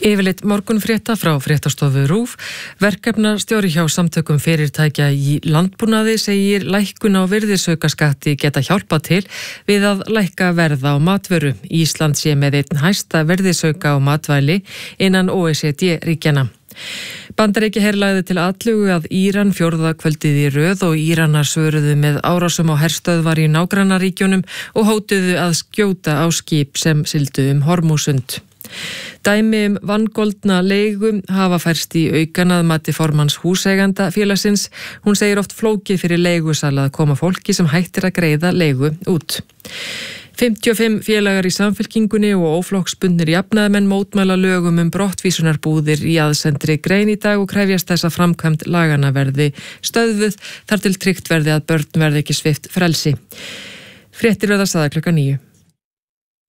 Yfirleitt morgunfrétta frá fréttastofu RÚV. Verkefnastjóri hjá samtökum fyrirtækja í landbúnaði segir lækkun á virðisaukaskatti geta hjálpað til við að lækka verð á matvöru. Ísland sé með einn hæsta virðisauka á matvæli innan OECD-ríkjanna. Bandaríkjaher lagði til atlögu að Íran fjórða kvöldið í röð og Íranar svöruðu með árásum á herstöðvar í nágrannaríkjunum og hótuðu að skjóta á skip sem sigldu Hormúsund. Dæmi vangoldna leigu hafa færst í aukan að mati formanns húseiganda félagsins. Hún segir oft flókið fyrir leigusala að koma fólki sem hættir að greiða leigu út. 55 félagar í Samfylkingunni og óflokksbundnir jafnaðarmenn mótmæla lögum brottvísunarbúðir í aðsendri grein í dag og krefjast þess að framkvæmd laganna verði stöðvuð þar til tryggt verði að börn verði ekki svipt frelsi. Fréttir verða sagðar klukkan 9.